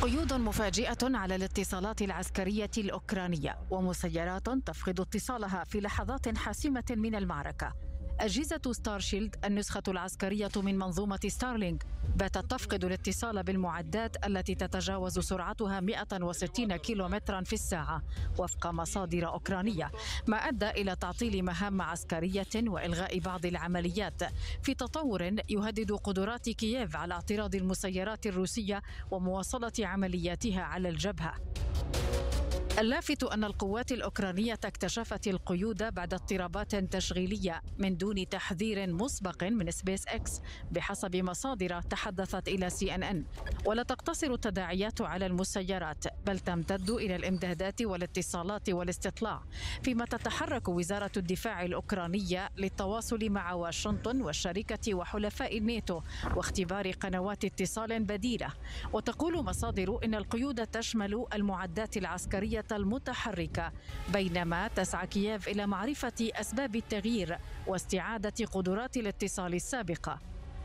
قيود مفاجئة على الاتصالات العسكرية الأوكرانية ومسيرات تفقد اتصالها في لحظات حاسمة من المعركة. أجهزة ستارشيلد النسخة العسكرية من منظومة ستارلينك باتت تفقد الاتصال بالمعدات التي تتجاوز سرعتها 160 كيلومترا في الساعة وفق مصادر أوكرانية، ما أدى إلى تعطيل مهام عسكرية وإلغاء بعض العمليات في تطور يهدد قدرات كييف على اعتراض المسيرات الروسية ومواصلة عملياتها على الجبهة. اللافت أن القوات الأوكرانية اكتشفت القيود بعد اضطرابات تشغيلية من دون تحذير مسبق من سبيس إكس بحسب مصادر تحدثت إلى CNN. ولا تقتصر التداعيات على المسيرات بل تمتد إلى الإمدادات والاتصالات والاستطلاع، فيما تتحرك وزارة الدفاع الأوكرانية للتواصل مع واشنطن والشركة وحلفاء الناتو واختبار قنوات اتصال بديلة. وتقول مصادر إن القيود تشمل المعدات العسكرية المتحركة، بينما تسعى كييف إلى معرفة أسباب التغيير واستعادة قدرات الاتصال السابقة.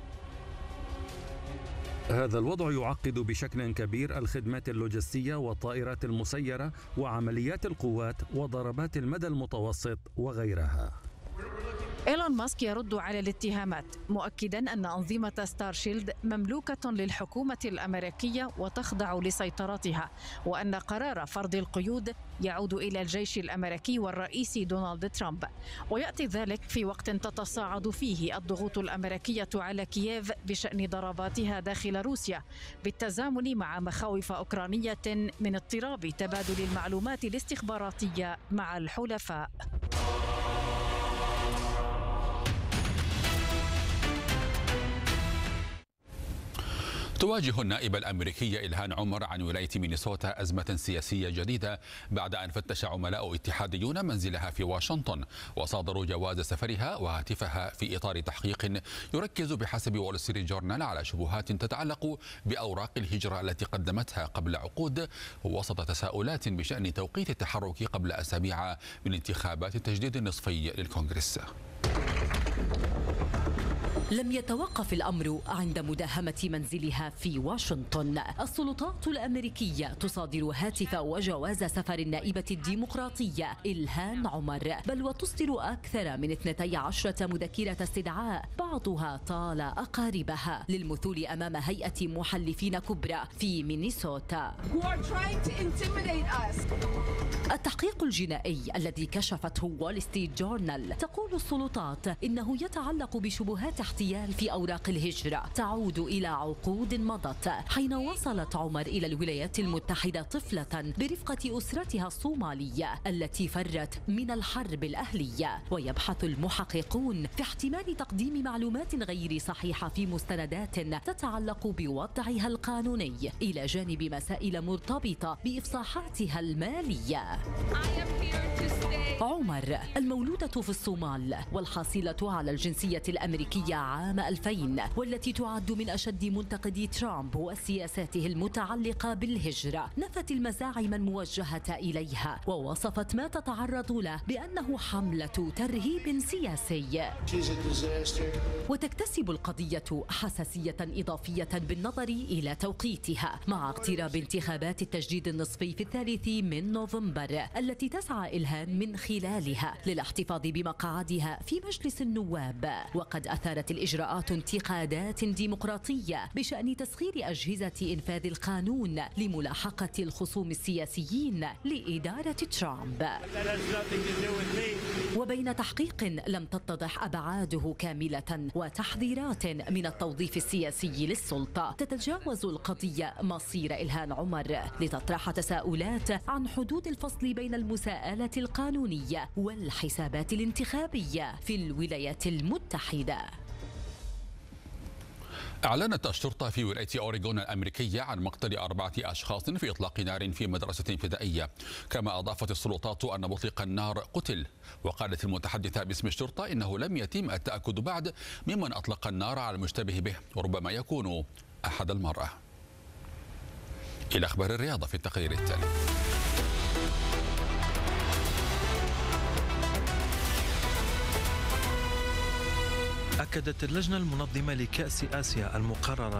هذا الوضع يعقد بشكل كبير الخدمات اللوجستية والطائرات المسيرة وعمليات القوات وضربات المدى المتوسط وغيرها. إيلون ماسك يرد على الاتهامات مؤكدا أن أنظمة ستارشيلد مملوكة للحكومة الأمريكية وتخضع لسيطرتها، وأن قرار فرض القيود يعود إلى الجيش الأمريكي والرئيس دونالد ترامب. ويأتي ذلك في وقت تتصاعد فيه الضغوط الأمريكية على كييف بشأن ضرباتها داخل روسيا، بالتزامن مع مخاوف أوكرانية من اضطراب تبادل المعلومات الاستخباراتية مع الحلفاء. تواجه النائبة الأمريكية إلهام عمر عن ولاية مينيسوتا أزمة سياسية جديدة بعد أن فتش عملاء اتحاديون منزلها في واشنطن وصادروا جواز سفرها وهاتفها في إطار تحقيق يركز بحسب وول ستريت جورنال على شبهات تتعلق بأوراق الهجرة التي قدمتها قبل عقود، وسط تساؤلات بشأن توقيت التحرك قبل أسابيع من انتخابات التجديد النصفي للكونغرس. لم يتوقف الأمر عند مداهمة منزلها في واشنطن. السلطات الأمريكية تصادر هاتف وجواز سفر النائبة الديمقراطية إلهام عمر، بل وتصدر أكثر من 12 مذكرة استدعاء بعضها طال أقاربها للمثول أمام هيئة محلفين كبرى في مينيسوتا. التحقيق الجنائي الذي كشفته وول ستريت جورنال تقول السلطات إنه يتعلق بشبهات احتيال في أوراق الهجرة تعود إلى عقود مضت، حين وصلت عمر إلى الولايات المتحدة طفلة برفقة أسرتها الصومالية التي فرت من الحرب الأهلية. ويبحث المحققون في احتمال تقديم معلومات غير صحيحة في مستندات تتعلق بوضعها القانوني، إلى جانب مسائل مرتبطة بإفصاحاتها المالية. عمر المولودة في الصومال والحاصلة على الجنسية الأمريكية عام 2000، والتي تعد من أشد منتقدي ترامب وسياساته المتعلقة بالهجرة، نفت المزاعم الموجهة إليها ووصفت ما تتعرض له بأنه حملة ترهيب سياسي. وتكتسب القضية حساسية إضافية بالنظر إلى توقيتها مع اقتراب انتخابات التجديد النصفي في 3 من نوفمبر، التي تسعى إلهام من خلالها للاحتفاظ بمقعدها في مجلس النواب. وقد أثارت الإجراءات انتقادات ديمقراطية بشأن تسخير أجهزة إنفاذ القانون لملاحقة الخصوم السياسيين لإدارة ترامب. وبين تحقيق لم تتضح أبعاده كاملة وتحذيرات من التوظيف السياسي للسلطة، تتجاوز القضية مصير إلهام عمر لتطرح تساؤلات عن حدود الفصل بين المساءلة القانونية والحسابات الانتخابية في الولايات المتحدة. أعلنت الشرطة في ولاية أوريغون الأمريكية عن مقتل 4 أشخاص في إطلاق نار في مدرسة فدائية، كما أضافت السلطات أن مطلق النار قتل. وقالت المتحدثة باسم الشرطة إنه لم يتم التأكد بعد ممن أطلق النار على المشتبه به، وربما يكون أحد المرأة. إلى أخبار الرياضة في التقرير التالي. أكدت اللجنة المنظمة لكأس آسيا المقررة